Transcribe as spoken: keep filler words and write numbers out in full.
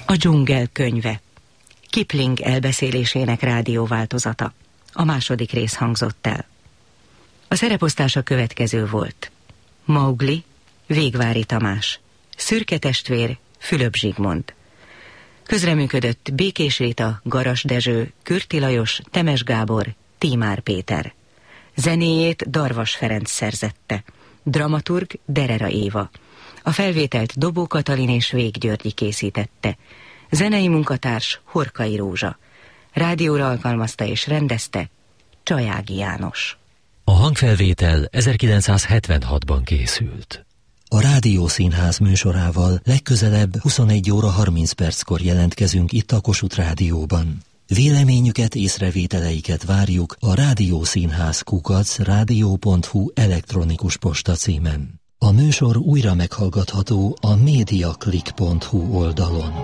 A dzsungel könyve. Kipling elbeszélésének rádióváltozata. A második rész hangzott el. A szereposztás a következő volt. Maugli, Végvári Tamás. Szürke testvér, Fülöp Zsigmond. Közreműködött Békés Rita, Garas Dezső, Kürti Lajos, Temes Gábor, Tímár Péter. Zenéjét Darvas Ferenc szerzette. Dramaturg Derera Éva. A felvételt Dobó Katalin és Vég Györgyi készítette. Zenei munkatárs Horkai Rózsa. Rádióra alkalmazta és rendezte Csajági János. A hangfelvétel ezerkilencszázhetvenhatban készült. A Rádiószínház műsorával legközelebb huszonegy óra harminc perckor jelentkezünk itt a Kossuth Rádióban. Véleményüket, észrevételeiket várjuk a rádiószínház kukac rádió pont hu elektronikus postacímen. A műsor újra meghallgatható a mediaclick pont hu oldalon.